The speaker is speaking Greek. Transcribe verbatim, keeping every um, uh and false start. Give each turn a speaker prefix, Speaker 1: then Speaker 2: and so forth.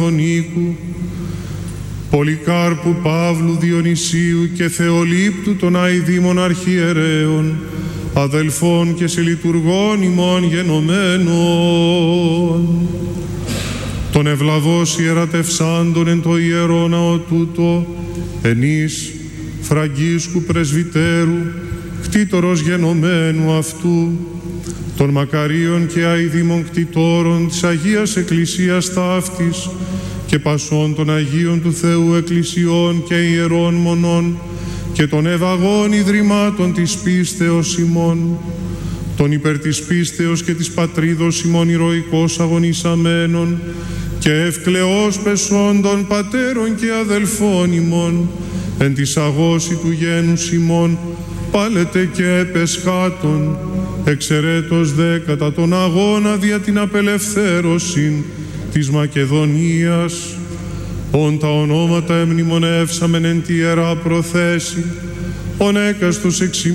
Speaker 1: Νίκου, Πολυκάρπου, Παύλου, Διονυσίου και Θεολύπτου των αηδήμων αρχιερέων, αδελφών και συλλειτουργών ημών γενομένων, των ευλαβώς ιερατευσάντων εν το ιερό ναό τούτο, ενής Φραγκίσκου πρεσβυτέρου, κτήτορος γενομένου αυτού, των μακαρίων και αηδήμων κτητόρων της Αγίας Εκκλησίας ταύτης και πασών των Αγίων του Θεού Εκκλησιών και ιερών μονών και των ευαγών ιδρυμάτων της πίστεως ημών, των υπέρ της πίστεως και της πατρίδος ημών ηρωικώς αγωνισαμένων και ευκλαιώς πεσόντων πατέρων και αδελφών ημών, εν της αγώση του γένους ημών, πάλετε και επεσχάτων, εξαιρέτως δε κατά τον αγώνα δια την απελευθέρωση της Μακεδονίας, ον τα ονόματα εμνημονεύσαμεν εν τη Ιερά Προθέση, ον έκαστος εξ